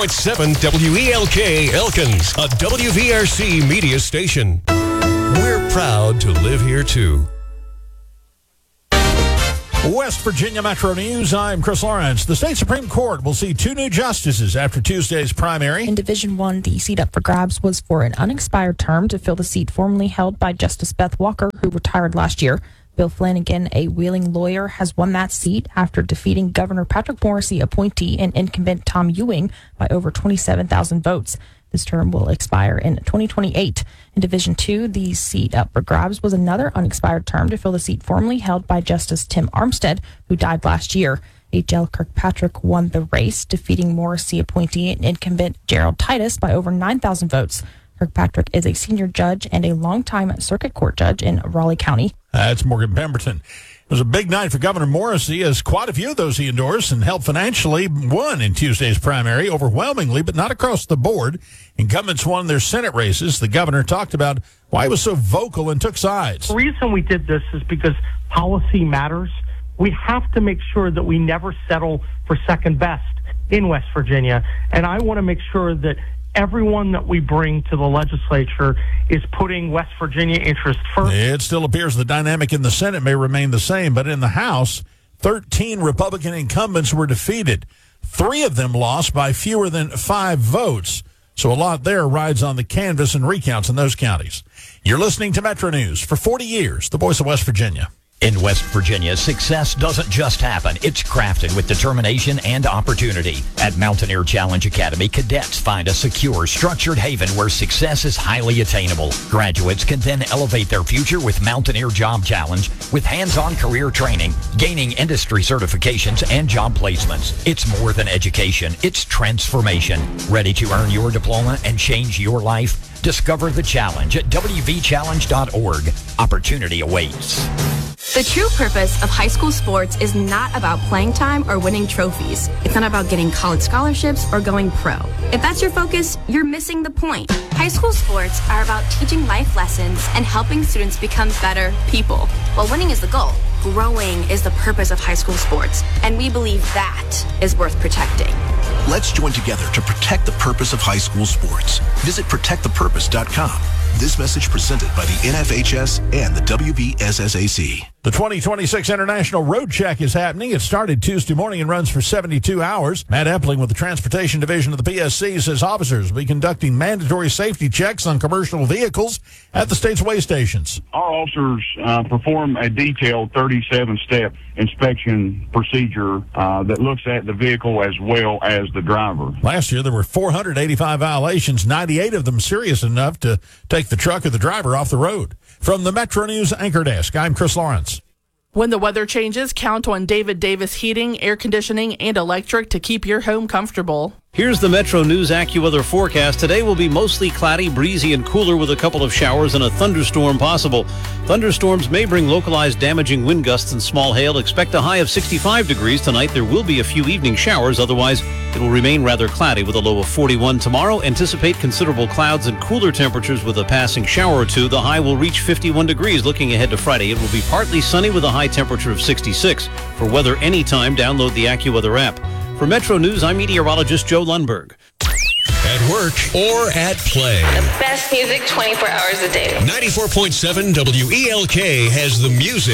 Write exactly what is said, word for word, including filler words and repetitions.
point seven W E L K Elkins, a W V R C media station. We're proud to live here, too. West Virginia Metro News, I'm Chris Lawrence. The state Supreme Court will see two new justices after Tuesday's primary. In Division one, the seat up for grabs was for an unexpired term to fill the seat formerly held by Justice Beth Walker, who retired last year. Bill Flanagan, a Wheeling lawyer, has won that seat after defeating Governor Patrick Morrisey appointee and incumbent Tom Ewing by over twenty-seven thousand votes. This term will expire in twenty twenty-eight. In Division two, the seat up for grabs was another unexpired term to fill the seat formerly held by Justice Tim Armstead, who died last year. H L Kirkpatrick won the race, defeating Morrisey appointee and incumbent Gerald Titus by over nine thousand votes. Kirkpatrick is a senior judge and a longtime circuit court judge in Raleigh County. That's Morgan Pemberton. It was a big night for Governor Morrisey, as quite a few of those he endorsed and helped financially won in Tuesday's primary, overwhelmingly, but not across the board. Incumbents won their Senate races. The governor talked about why he was so vocal and took sides. The reason we did this is because policy matters. We have to make sure that we never settle for second best in West Virginia. And I want to make sure that everyone that we bring to the legislature is putting West Virginia interests first. It still appears the dynamic in the Senate may remain the same, but in the House, thirteen Republican incumbents were defeated. Three of them lost by fewer than five votes. So a lot there rides on the canvass and recounts in those counties. You're listening to Metro News for forty years, the voice of West Virginia. In West Virginia, success doesn't just happen. It's crafted with determination and opportunity. At Mountaineer Challenge Academy, cadets find a secure, structured haven where success is highly attainable. Graduates can then elevate their future with Mountaineer Job Challenge, with hands-on career training, gaining industry certifications, and job placements. It's more than education. It's transformation. Ready to earn your diploma and change your life? Discover the challenge at W V challenge dot org. Opportunity awaits. The true purpose of high school sports is not about playing time or winning trophies. It's not about getting college scholarships or going pro. If that's your focus, you're missing the point. High school sports are about teaching life lessons and helping students become better people. While winning is the goal, growing is the purpose of high school sports, and we believe that is worth protecting. Let's join together to protect the purpose of high school sports. Visit protect the purpose dot com. This message presented by the N F H S and the W V S S A C. The twenty twenty-six International Road Check is happening. It started Tuesday morning and runs for seventy-two hours. Matt Epling with the Transportation Division of the P S C says officers will be conducting mandatory safety checks on commercial vehicles at the state's way stations. Our officers uh, perform a detailed thirty-seven step inspection procedure uh, that looks at the vehicle as well as the driver. Last year, there were four hundred eighty-five violations, ninety-eight of them serious enough to take the truck or the driver off the road. From the Metro News Anchor Desk, I'm Chris Lawrence. When the weather changes, count on David Davis Heating, Air Conditioning, and Electric to keep your home comfortable. Here's the Metro News AccuWeather forecast. Today will be mostly cloudy, breezy, and cooler with a couple of showers and a thunderstorm possible. Thunderstorms may bring localized damaging wind gusts and small hail. Expect a high of sixty-five degrees tonight. There will be a few evening showers. Otherwise, it will remain rather cloudy with a low of forty-one tomorrow. Anticipate considerable clouds and cooler temperatures with a passing shower or two. The high will reach fifty-one degrees. Looking ahead to Friday, it will be partly sunny with a high temperature of sixty-six. For weather anytime, download the AccuWeather app. For Metro News, I'm meteorologist Joe Lundberg. At work or at play. The best music twenty-four hours a day. ninety-four point seven W E L K has the music.